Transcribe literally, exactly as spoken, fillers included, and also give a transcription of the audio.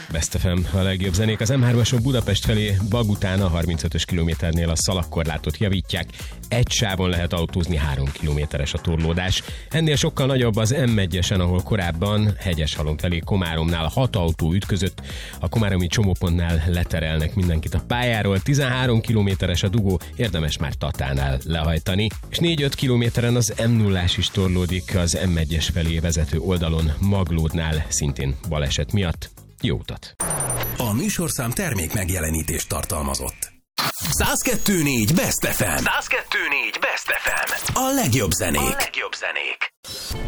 Best ef em, a legjobb zenék. Az em hármason Budapest felé Bag után a harmincötös kilométernél a szalagkorlátot javítják. Egy sávon lehet autózni, három kilométeres a torlódás. Ennél sokkal nagyobb az em egyesen, ahol korábban Hegyeshalom felé Komáromnál hat autó ütközött. A komáromi csomópontnál leterelnek mindenkit a pályáról. tizenhárom kilométeres a dugó, érdemes már Tatánál lehajtani. És négy-öt kilométeren az em nullás is torlódik az em egyes felé vezető oldalon Maglódnál, szintén baleset miatt. Jó utat! A műsorszám termék megjelenítést tartalmazott. száz kettő négy Best ef em. száz kettő négy Best ef em. A legjobb zenék. A legjobb zenék.